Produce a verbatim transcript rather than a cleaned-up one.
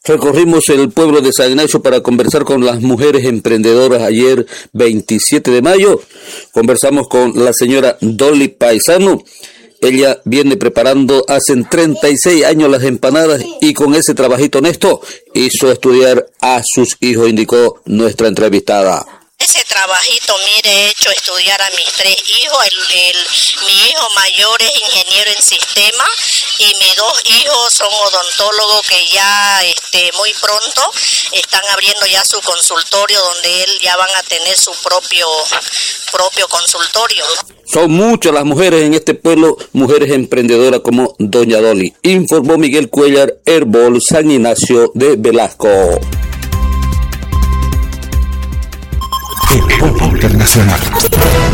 Recorrimos el pueblo de San Ignacio para conversar con las mujeres emprendedoras ayer, veintisiete de mayo. Conversamos con la señora Dolly Paisano. Ella viene preparando hace treinta y seis años las empanadas y con ese trabajito honesto hizo estudiar a sus hijos, indicó nuestra entrevistada. Ese trabajito, mire, he hecho estudiar a mis tres hijos. El, el, mi hijo mayor es ingeniero en sistema y mis dos hijos son odontólogos que ya este, muy pronto están abriendo ya su consultorio donde él ya van a tener su propio, propio consultorio. Son muchas las mujeres en este pueblo, mujeres emprendedoras como doña Dolly, informó Miguel Cuellar, Herbol, San Ignacio de Velasco. Internacional.